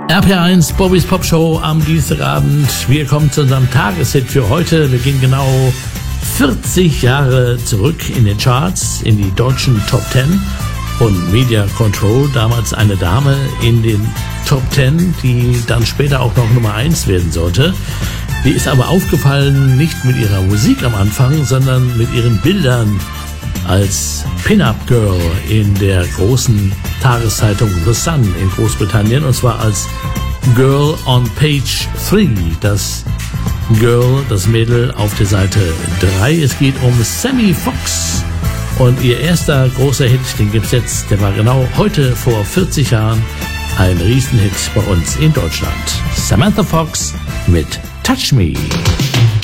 RPR1, Bobbys Pop Show am Dienstagabend. Wir kommen zu unserem Tageshit für heute. Wir gehen genau 40 Jahre zurück in den Charts, in die deutschen Top 10 und Media Control, damals eine Dame in den Top 10, die dann später auch noch Nummer 1 werden sollte. Die ist aber aufgefallen nicht mit ihrer Musik am Anfang, sondern mit ihren Bildern als Pin-Up Girl in der großen Tageszeitung The Sun in Großbritannien, und zwar als Girl on Page 3, das Girl, das Mädel auf der Seite 3. Es geht um Sammy Fox und ihr erster großer Hit, den gibt's jetzt, der war genau heute vor 40 Jahren ein Riesenhit bei uns in Deutschland. Samantha Fox mit Touch Me.